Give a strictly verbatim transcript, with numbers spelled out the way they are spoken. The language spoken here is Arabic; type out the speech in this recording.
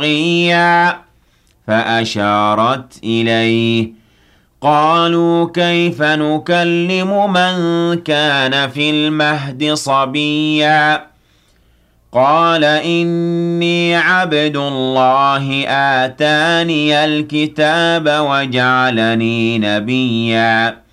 شقيا فأشارت إليه قالوا كيف نكلم من كان في المهد صبيا قال إني عبد الله آتاني الكتاب وجعلني نبيا